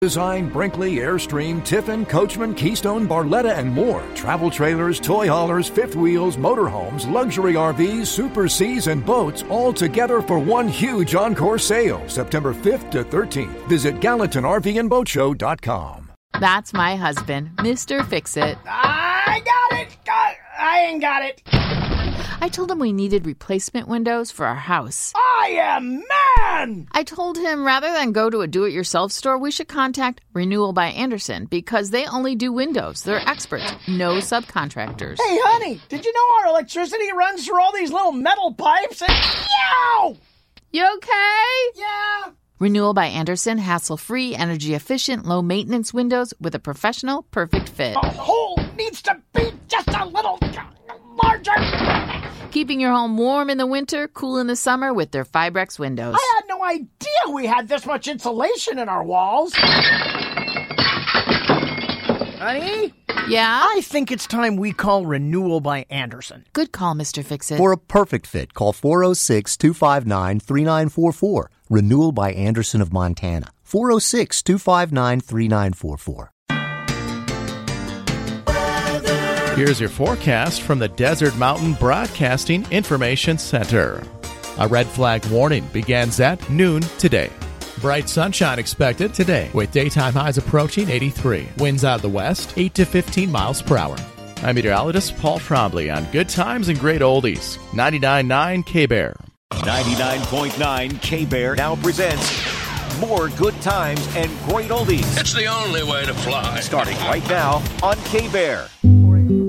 Design, Brinkley, Airstream, Tiffin, Coachman, Keystone, Barletta, and more. Travel trailers, toy haulers, fifth wheels, motorhomes, luxury RVs, Super Cs, and boats all together for one huge encore sale, September 5th to 13th. Visit GallatinRVandBoatShow.com. That's my husband, Mr. Fix-It. I got it! I ain't got it! I told him we needed replacement windows for our house. I am man! I told him rather than go to a do-it-yourself store, we should contact Renewal by Andersen because they only do windows. They're experts, no subcontractors. Hey, honey, did you know our electricity runs through all these little metal pipes? And yow! You okay? Yeah. Renewal by Andersen, hassle-free, energy-efficient, low-maintenance windows with a professional, perfect fit. The hole needs to be just a little larger. Keeping your home warm in the winter, cool in the summer with their Fibrex windows. I had no idea we had this much insulation in our walls. Honey? Yeah? I think it's time we call Renewal by Andersen. Good call, Mr. Fix-It. For a perfect fit, call 406-259-3944. Renewal by Andersen of Montana. 406-259-3944. Here's your forecast from the Desert Mountain Broadcasting Information Center. A red flag warning begins at noon today. Bright sunshine expected today with daytime highs approaching 83. Winds out of the west, 8 to 15 miles per hour. I'm meteorologist Paul Trombley on Good Times and Great Oldies. 99.9 K-Bear. 99.9 K-Bear now presents more Good Times and Great Oldies. It's the only way to fly. Starting right now on K-Bear.